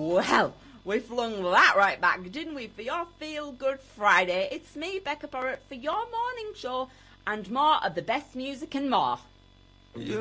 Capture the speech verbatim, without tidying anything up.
Well, we flung that right back, didn't we, for your Feel Good Friday. It's me, Becca Porritt, for your morning show, and more of the best music and more. You